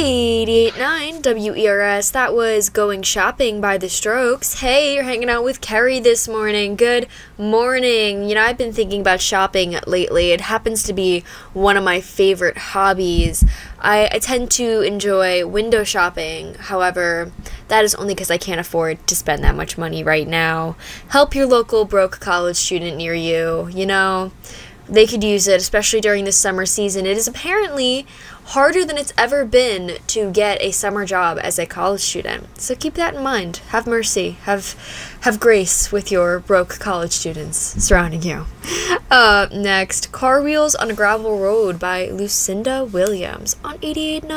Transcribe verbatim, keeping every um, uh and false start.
eighty-eight point nine W E R S. That was Going Shopping by The Strokes. Hey, you're hanging out with Kerry this morning. Good morning. You know, I've been thinking about shopping lately. It happens to be one of my favorite hobbies. I, I tend to enjoy window shopping. However, that is only because I can't afford to spend that much money right now. Help your local broke college student near you. You know, they could use it, especially during the summer season. It is apparently harder than it's ever been to get a summer job as a college student. So keep that in mind. Have mercy. Have have grace with your broke college students surrounding you. Up next, Car Wheels on a Gravel Road by Lucinda Williams on eighty-eight point nine.